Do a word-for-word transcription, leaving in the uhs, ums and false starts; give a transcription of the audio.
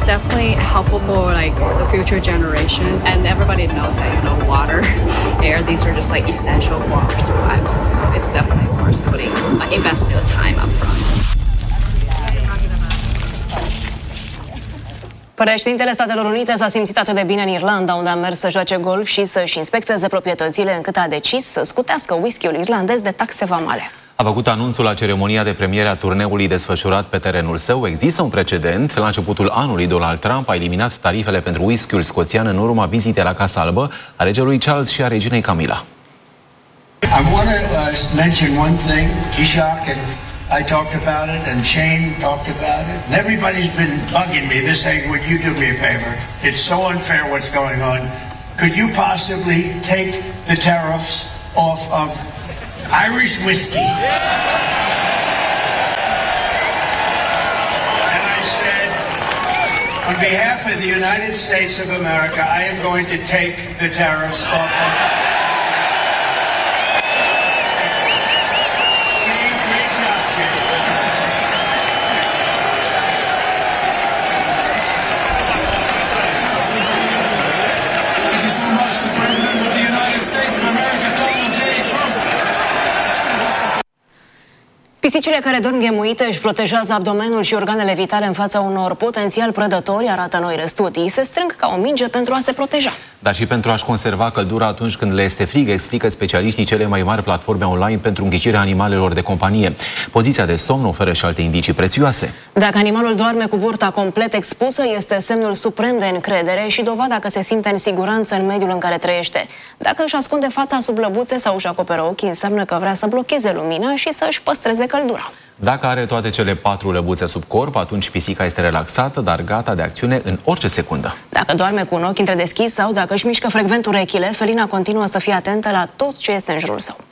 definitely helpful for like the future generations, and everybody knows that, you know, water, air, these are just like essential for our survival. So it's definitely worth putting uh, investing the time up front. Președintele Statelor Unite s-a simțit atât de bine în Irlanda, unde a mers să joace golf și să-și inspecteze proprietățile, încât a decis să scutească whisky-ul irlandez de taxe vamale. A făcut anunțul la ceremonia de premiere a turneului desfășurat pe terenul său. Există un precedent. La începutul anului, Donald Trump a eliminat tarifele pentru whisky-ul scoțian în urma vizitei la Casa Albă a regelui Charles și a reginei Camilla. I want to uh, mention one thing. Taoiseach and I talked about it, and Shane talked about it. And everybody's been bugging me. They're saying, would you do me a favor? It's so unfair what's going on. Could you possibly take the tariffs off of Irish whiskey? And I said, on behalf of the United States of America, I am going to take the tariffs off of Pisicile care dorm ghemuite își protejează abdomenul și organele vitale în fața unor potențial prădători, arată noile studii. Se strâng ca o minge pentru a se proteja. Dar și pentru a-și conserva căldura atunci când le este frig, explică specialiștii cele mai mari platforme online pentru înghicirea animalelor de companie. Poziția de somn oferă și alte indicii prețioase. Dacă animalul doarme cu burta complet expusă, este semnul suprem de încredere și dovada că se simte în siguranță în mediul în care trăiește. Dacă își ascunde fața sub lăbuțe sau își acoperă ochii, înseamnă că vrea să blocheze lumina și să își păstreze căldura. Dacă are toate cele patru lăbuțe sub corp, atunci pisica este relaxată, dar gata de acțiune în orice secundă. Dacă doarme cu un ochi întredeschis sau dacă își mișcă frecvent urechile, felina continuă să fie atentă la tot ce este în jurul său.